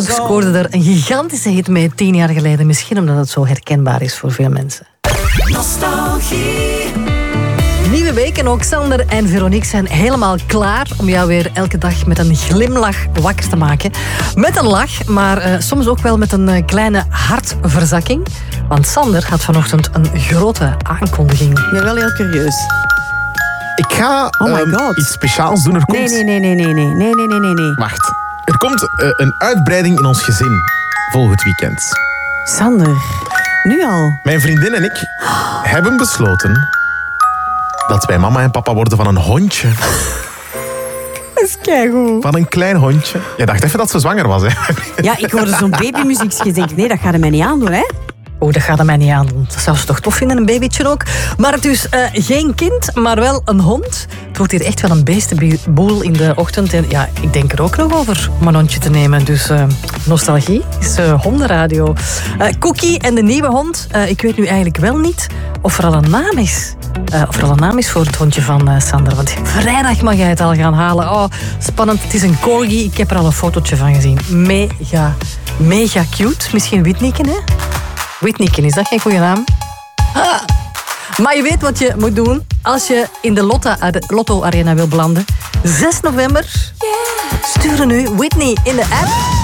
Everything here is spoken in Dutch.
Brooks scoorde er een gigantische hit mee 10 jaar geleden. Misschien omdat het zo herkenbaar is voor veel mensen. Nostalgie. Nieuwe week en ook Sander en Veronique zijn helemaal klaar om jou weer elke dag met een glimlach wakker te maken. Met een lach, maar soms ook wel met een kleine hartverzakking. Want Sander had vanochtend een grote aankondiging. Ik ben wel heel curieus. Ik ga iets speciaals doen. Nee. Wacht. Er komt een uitbreiding in ons gezin volgend weekend. Sander, nu al? Mijn vriendin en ik hebben besloten dat wij mama en papa worden van een hondje. Dat is keigoed. Van een klein hondje. Je dacht even dat ze zwanger was, hè? Ja, ik hoorde zo'n babymuziekje. Ik denk, nee, dat gaat er mij niet aandoen, hè? Oh, dat gaat er mij niet aan doen. Dat zou ze toch tof vinden, een babytje ook. Maar het is geen kind, maar wel een hond. Het wordt hier echt wel een beestenboel in de ochtend. En ja, ik denk er ook nog over om een hondje te nemen. Dus nostalgie is hondenradio. Cookie en de nieuwe hond. Ik weet nu eigenlijk wel niet of er al een naam is. Of er al een naam is voor het hondje van Sander. Want vrijdag mag jij het al gaan halen. Oh, spannend. Het is een corgi. Ik heb er al een fotootje van gezien. Mega cute. Misschien Whitneyken, hè? Whitneyken, is dat geen goede naam? Maar je weet wat je moet doen als je in de Lotto Arena wil belanden. 6 november. Stuur nu Whitney in de app.